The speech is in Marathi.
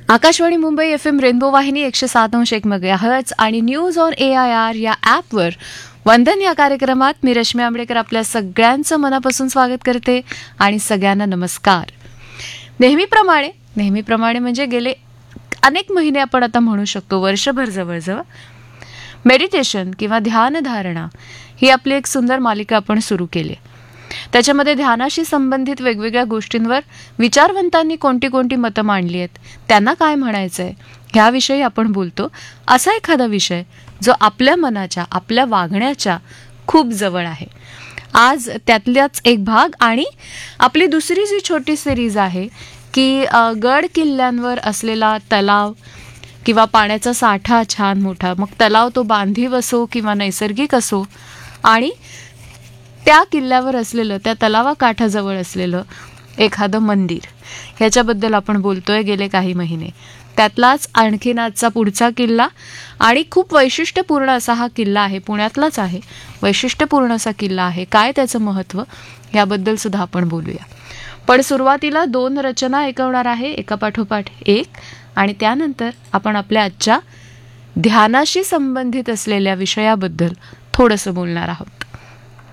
आकाशवाणी मुंबई FM रेनबो वाहिनी 107.1 मेगाहर्ट्झ आणि न्यूज ऑन AIR या ॲपवर वंदन या कार्यक्रमात मी रश्मी आंबेडकर आपल्या सगळ्यांचं मनापासून स्वागत करते आणि सगळ्यांना नमस्कार. नेहमीप्रमाणे म्हणजे गेले अनेक महिने आपण आता म्हणू शकतो, वर्षभर जवळजवळ मेडिटेशन किंवा ध्यानधारणा ही आपली एक सुंदर मालिका आपण सुरू केली. त्याच्यामध्ये ध्यानाशी संबंधित वेगवेगळ्या गोष्टींवर विचारवंतांनी कोणती कोणती मतं मांडली आहेत, त्यांना काय म्हणायचंय ह्याविषयी आपण बोलतो. असा एखादा विषय जो आपल्या मनाच्या, आपल्या वागण्याच्या खूप जवळ आहे. आज त्यातल्याच एक भाग आणि आपली दुसरी जी छोटी सिरीज आहे की गड किल्ल्यांवर असलेला तलाव किंवा पाण्याचा साठा छान मोठा, मग तलाव तो बांधीव असो किंवा नैसर्गिक असो, आणि त्या किल्ल्यावर असलेलं, त्या तलावाकाठाजवळ असलेलं एखादं मंदिर, ह्याच्याबद्दल आपण बोलतोय गेले काही महिने. त्यातलाच आणखीन आजचा पुढचा किल्ला आणि खूप वैशिष्ट्यपूर्ण असा हा किल्ला आहे, पुण्यातलाच आहे, वैशिष्ट्यपूर्ण असा किल्ला आहे. काय त्याचं महत्त्व याबद्दल सुद्धा आपण बोलूया. पण सुरुवातीला 2 रचना ऐकवणार आहे, एकापाठोपाठ एक, आणि त्यानंतर आपण आपल्या आजच्या ध्यानाशी संबंधित असलेल्या विषयाबद्दल थोडंसं बोलणार आहोत.